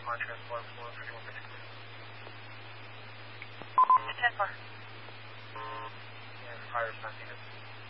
on transport for 3156. 10-4. And fire response unit.